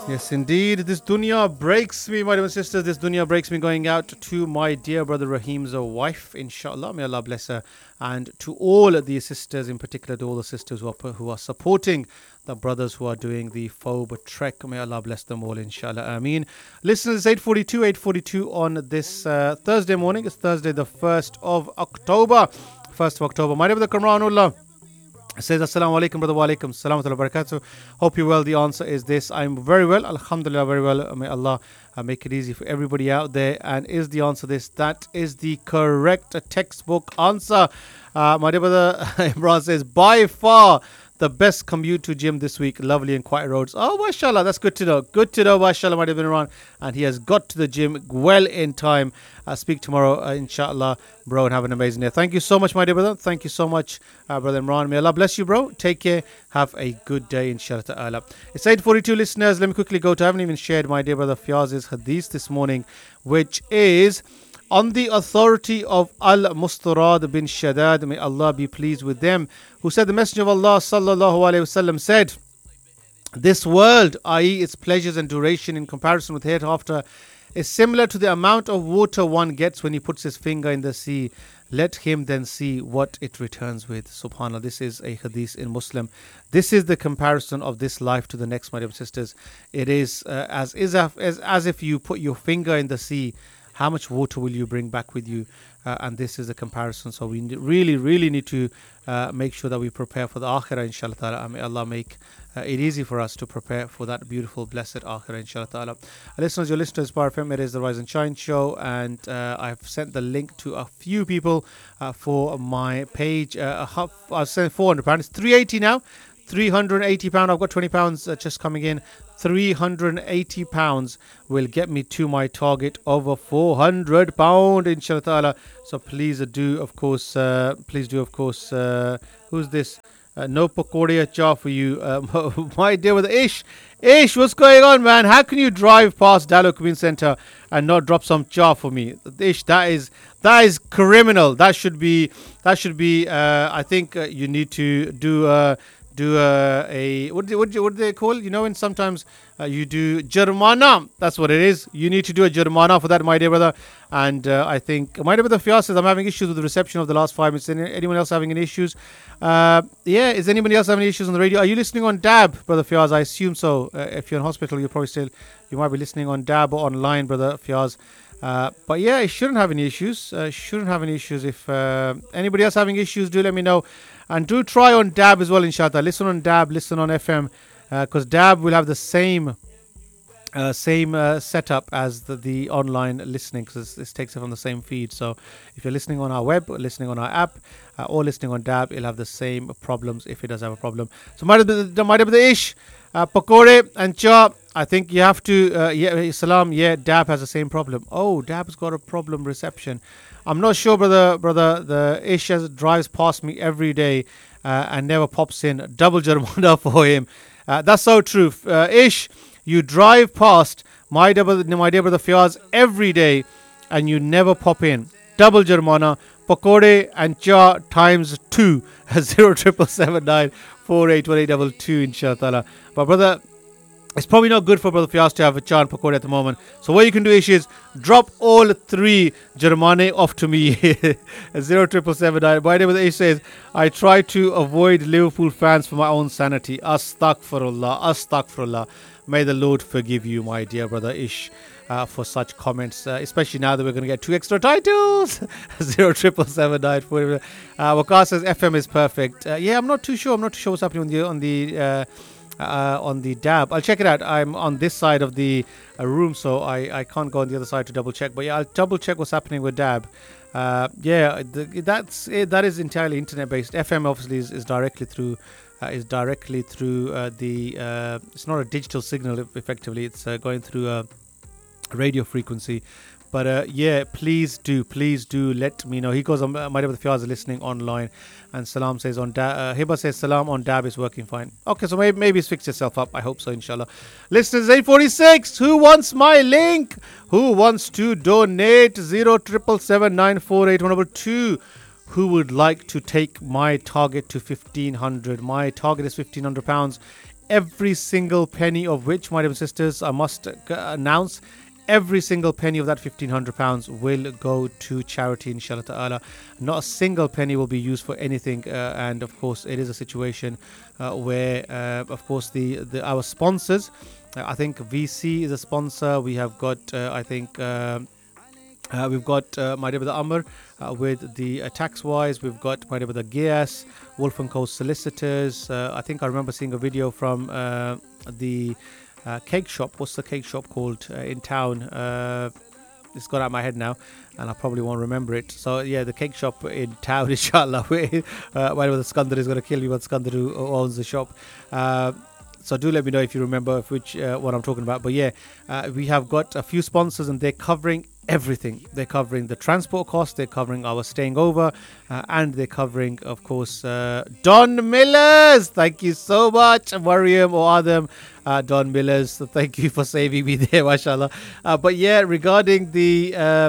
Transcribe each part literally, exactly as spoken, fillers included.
Yes, indeed. This dunya breaks me, my dear sisters. This dunya breaks me going out to my dear brother Rahim's wife, inshallah. May Allah bless her. And to all the sisters, in particular, to all the sisters who are, who are supporting the brothers who are doing the Fob trek. May Allah bless them all, inshallah. Ameen. Listeners, it's eight forty-two, eight forty-two on this uh, Thursday morning. It's Thursday, the first of October. first of October. My dear brother Kamranullah says, Assalamu alaikum, brother. Wa alaikum salam wa barakatuh. Hope you're well. The answer is this: I'm very well, alhamdulillah, very well. May Allah uh, make it easy for everybody out there. And is the answer this? That is the correct textbook answer. Uh, my dear brother Imran says, by far the best commute to gym this week. Lovely and quiet roads. Oh, mashallah, that's good to know. Good to know, mashallah, my dear brother Imran. And he has got to the gym well in time. Uh, speak tomorrow, uh, inshallah, bro, and have an amazing day. Thank you so much, my dear brother. Thank you so much, uh, brother Imran. May Allah bless you, bro. Take care. Have a good day, inshallah ta'ala. It's eight forty-two, listeners. Let me quickly go to, I haven't even shared my dear brother Fiyaz's hadith this morning, which is on the authority of Al-Mustarad bin Shaddad, may Allah be pleased with them, who said, the Messenger of Allah sallallahu alayhi wasallam said, this world, that is its pleasures and duration in comparison with hereafter, is similar to the amount of water one gets when he puts his finger in the sea. Let him then see what it returns with. Subhanallah, this is a hadith in Muslim. This is the comparison of this life to the next, my dear sisters. It is uh, as, as, as, as if you put your finger in the sea. How much water will you bring back with you? Uh, and this is a comparison. So we really, really need to uh, make sure that we prepare for the akhirah, inshallah ta'ala. May Allah make uh, it easy for us to prepare for that beautiful, blessed akhirah, inshallah ta'ala. Uh, listeners, you're listening to Inspire F M. It is the Rise and Shine show. And uh, I've sent the link to a few people uh, for my page. Uh, I've sent four hundred pounds. It's three hundred eighty now. three hundred eighty pounds. I've got twenty pounds uh, just coming in. three hundred eighty pounds will get me to my target of four hundred pounds, inshallah ta'ala. So please do, of course, uh, please do, of course, uh, who's this? Uh, no pakode cha for you. Uh, my dear with Ish. Ish, what's going on, man? How can you drive past Dalo Community Center and not drop some cha for me? Ish, that is that is criminal. That should be, that should be, uh, I think uh, you need to do uh, do uh, a what do, what do, what do they call, you know, and sometimes uh, you do jarmana. That's what it is. You need to do a jarmana for that, my dear brother. And uh, I think my dear brother Fiyaz says, I'm having issues with the reception of the last five minutes. Any, anyone else having any issues? Uh, yeah, is anybody else having any issues on the radio? Are you listening on D A B, brother Fiyaz? I assume so. Uh, if you're in hospital, you're probably still, you might be listening on D A B or online, brother Fiyaz. Uh, but yeah, it shouldn't have any issues. Uh, shouldn't have any issues. If uh, anybody else having issues, do let me know. And do try on D A B as well, inshallah. Listen on D A B, listen on F M, because uh, D A B will have the same uh, same uh, setup as the, the online listening, because this takes it from the same feed. So if you're listening on our web, or listening on our app, uh, or listening on D A B, it'll have the same problems if it does have a problem. So might have the ish, uh, pakore and cha. I think you have to, uh, yeah, salam, yeah, D A B has the same problem. Oh, D A B's got a problem reception. I'm not sure, brother, brother, the Ish drives past me every day uh, and never pops in. Double Jarmana for him. Uh, that's so true. Uh, Ish, you drive past my, double, my dear brother Fiyaz every day and you never pop in. Double Jarmana, pakode and cha times two. Zero triple seven nine four eight one eight double two, inshallah. But brother, it's probably not good for brother Fiyaz to have a cha and pakode at the moment. So what you can do is, is drop all three Jarmane off to me. Zero triple seven nine. By the way, Ish says, I try to avoid Liverpool fans for my own sanity. Astaghfirullah. Astaghfirullah. May the Lord forgive you, my dear brother Ish, uh, for such comments, uh, especially now that we're going to get two extra titles. Zero triple seven nine four. Uh, Waqas says F M is perfect. Uh, yeah, I'm not too sure. I'm not too sure what's happening on the on the. Uh, Uh, on the D A B. I'll check it out. I'm on this side of the uh, room, so I, I can't go on the other side to double check. But yeah, I'll double check what's happening with D A B. Uh, yeah, the, that's it, that is entirely internet based. F M obviously is, is directly through uh, is directly through uh, the. Uh, it's not a digital signal effectively. It's uh, going through a radio frequency. But uh, yeah, please do, please do let me know. He goes on, uh, my neighbor Fiyaz is listening online, and Salam says on da- uh, Hiba says Salam on D A B is working fine. Okay, so maybe maybe it's fixed itself up. I hope so, inshallah. Listeners, eight forty-six. Who wants my link? Who wants to donate? Zero triple seven nine four eight one two. Who would like to take my target to fifteen hundred? My target is fifteen hundred pounds. every single penny of which, my dear sisters, I must uh, announce, every single penny of that fifteen hundred pounds will go to charity, inshallah ta'ala. Not a single penny will be used for anything. Uh, and of course, it is a situation uh, where, uh, of course, the, the our sponsors, uh, I think V C is a sponsor. We have got, uh, I think, uh, uh, we've got uh, my dear brother Amr uh, with the uh, tax wise. We've got my dear brother Gias, Wolf and Co solicitors. Uh, I think I remember seeing a video from uh, the Uh, cake shop. What's the cake shop called uh, in town? Uh, it's gone out of my head now, and I probably won't remember it. So yeah, the cake shop in town, inshallah. Where uh, whenever the Skandar is going to kill me, but Skandar who owns the shop. Uh, so do let me know if you remember which uh, what I'm talking about. But yeah, uh, we have got a few sponsors, and they're covering everything. They're covering the transport costs, they're covering our staying over, uh, and they're covering, of course, uh, Don Millers. Thank you so much, Mariam or Adam. Uh, Don Millers, so thank you for saving me there, mashallah. Uh, but yeah, regarding the uh,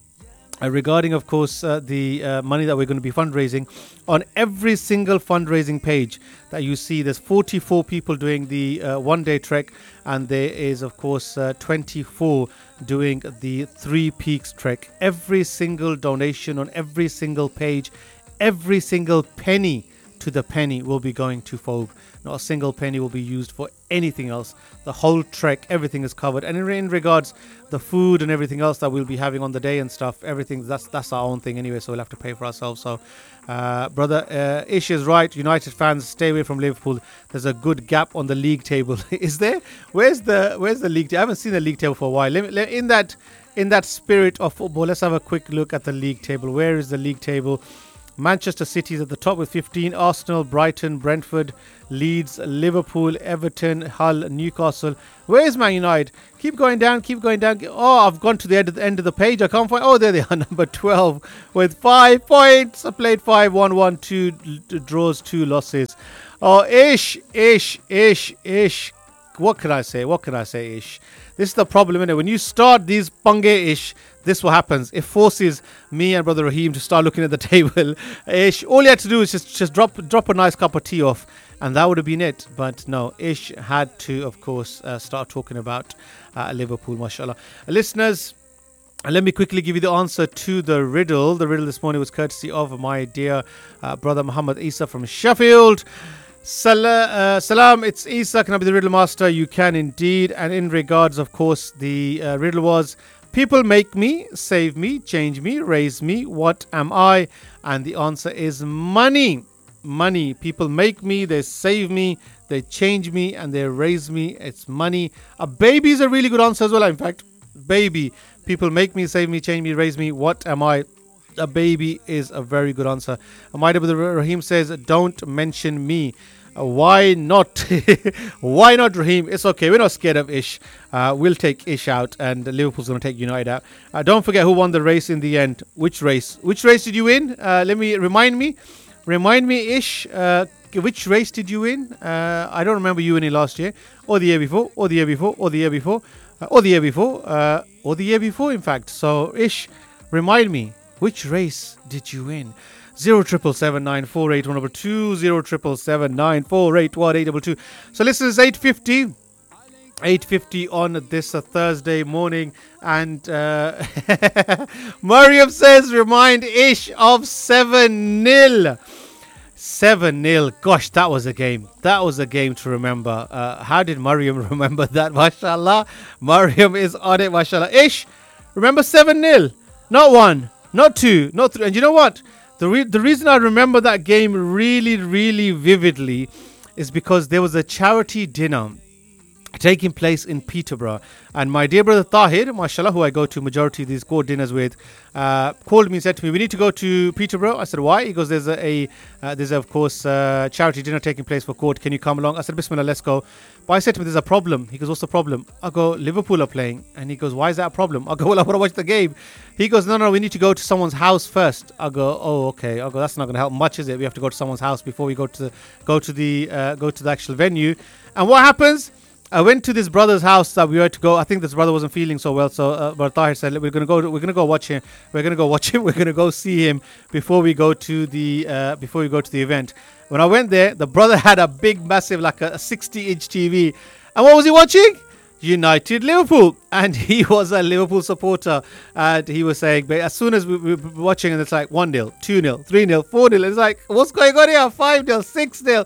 uh, regarding, of course, uh, the uh, money that we're going to be fundraising, on every single fundraising page that you see, there's forty-four people doing the uh, one-day trek, and there is, of course, uh, twenty-four doing the Three Peaks trek. Every single donation on every single page, every single penny to the penny will be going to Phobe. Not a single penny will be used for anything else. The whole trek, everything is covered. And in, in regards the food and everything else that we'll be having on the day and stuff, everything, that's that's our own thing anyway, so we'll have to pay for ourselves. So uh, brother uh, Ish is right. United fans, stay away from Liverpool. There's a good gap on the league table. Is there? Where's the where's the league table? I haven't seen the league table for a while. Let me, let, in that in that spirit of football, let's have a quick look at the league table. Where is the league table? Manchester City is at the top with fifteen. Arsenal, Brighton, Brentford, Leeds, Liverpool, Everton, Hull, Newcastle. Where is Man United? Keep going down, keep going down. Oh, I've gone to the end of the, end of the page. I can't find. Oh, there they are, number twelve with five points. I played five, one, one, two draws, two losses. Oh, ish, ish, ish, ish. What can I say? What can I say, ish? This is the problem, innit? When you start these pange-ish, this what happens. It forces me and Brother Raheem to start looking at the table. Ish, all you had to do is just, just drop drop a nice cup of tea off, and that would have been it. But no, Ish had to, of course, uh, start talking about uh, Liverpool, mashallah. Uh, listeners, let me quickly give you the answer to the riddle. The riddle this morning was courtesy of my dear uh, brother Muhammad Isa from Sheffield. Sala, uh, salam, it's Isa. Can I be the riddle master? You can indeed. And in regards, of course, the uh, riddle was: people make me, save me, change me, raise me. What am I? And the answer is money. Money. People make me, they save me, they change me, and they raise me. It's money. A baby is a really good answer as well. In fact, baby. People make me, save me, change me, raise me. What am I? A baby is a very good answer. Amida Rahim says, don't mention me. Uh, why not? Why not, Raheem? It's okay. We're not scared of Ish. Uh, we'll take Ish out, and Liverpool's going to take United out. Uh, don't forget who won the race in the end. Which race? Which race did you win? Uh, let me remind me. Remind me, Ish. Uh, which race did you win? Uh, I don't remember you winning last year, or the year before, or the year before, or the year before, uh, or the year before, uh, or the year before. In fact, so Ish, remind me. Which race did you win? Zero triple seven nine four eight one double two. Zero triple seven nine four eight one eight double two. So listen, it's eight fifty. eight fifty on this uh, Thursday morning, and uh, Mariam says, remind Ish of seven nil. seven nil. Gosh, that was a game. That was a game to remember. Uh, how did Mariam remember that? Mashallah. Mariam is on it, mashallah. Ish, remember seven nil? Not one. Not two, not three. And you know what? The re- the reason I remember that game really, really vividly is because there was a charity dinner taking place in Peterborough. And my dear brother Tahir, mashallah, who I go to majority of these court dinners with, uh, called me and said to me, we need to go to Peterborough. I said, why? He goes, there's a, a uh, there's a, of course, uh, charity dinner taking place for court. Can you come along? I said, Bismillah, let's go. But I said to him, there's a problem. He goes, what's the problem? I go, Liverpool are playing. And he goes, why is that a problem? I go, well, I want to watch the game. He goes, no, no, we need to go to someone's house first. I go, oh, okay. I go, that's not going to help much, is it? We have to go to someone's house before we go to the, go to the, uh, go to the actual venue. And what happens? I went to this brother's house that we were to go. I think this brother wasn't feeling so well, so uh, but Tahir said we're gonna go. We're gonna go watch him. We're gonna go watch him. We're gonna go see him before we go to the uh, before we go to the event. When I went there, the brother had a big, massive, like a sixty-inch T V, and what was he watching? United Liverpool, and he was a Liverpool supporter, and he was saying, but as soon as we, we were watching, and it's like one nil, two nil, three nil, four nil, it's like, what's going on here? five nil, six nil,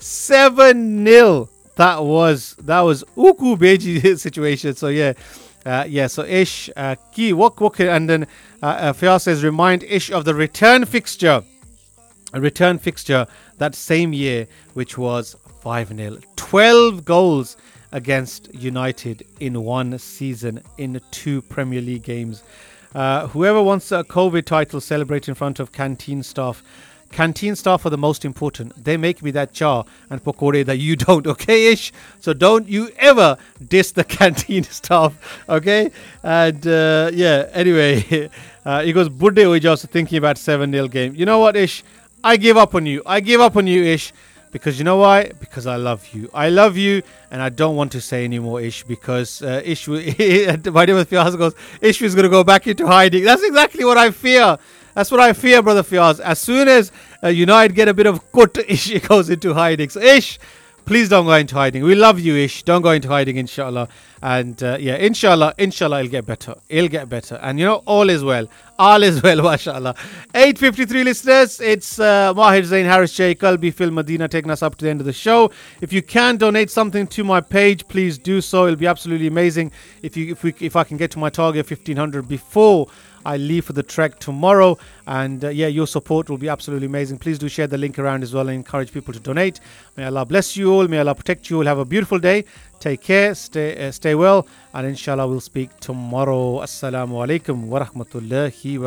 seven nil. That was that was Uku Beji situation. So yeah, uh, yeah. So Ish, uh, Ki Wok Wok, and then uh, uh, Fiaz says, remind Ish of the return fixture, a return fixture that same year, which was five nil, twelve goals against United in one season in two Premier League games. Uh, whoever wants a COVID title, celebrate in front of canteen staff. Canteen staff are the most important. They make me that cha and pakode that you don't, okay, Ish? So don't you ever diss the canteen staff, okay? And uh, yeah, anyway, uh, he goes, Budde was just thinking about seven nil game. You know what, Ish? I give up on you. I give up on you, Ish. Because you know why? Because I love you. I love you, and I don't want to say any more Ish, because uh, Ish, my name is Fiaz goes, Ish is going to go back into hiding. That's exactly what I fear. That's what I fear, brother Fiaz. As soon as uh, United get a bit of kut, Ish goes into hiding. So Ish, please don't go into hiding. We love you, Ish. Don't go into hiding, inshallah. And uh, yeah, inshallah, inshallah, it'll get better. It'll get better. And you know, all is well. All is well, mashallah. eight fifty-three listeners. It's uh, Mahir Zain, Harris J, Kalbi, Phil Medina taking us up to the end of the show. If you can donate something to my page, please do so. It'll be absolutely amazing if you if we if I can get to my target of fifteen hundred before I leave for the trek tomorrow. And uh, yeah, your support will be absolutely amazing. Please do share the link around as well and encourage people to donate. May Allah bless you all. May Allah protect you all. Have a beautiful day. Take care. Stay uh, stay well. And inshallah, we'll speak tomorrow. Assalamu alaikum wa rahmatullahi wa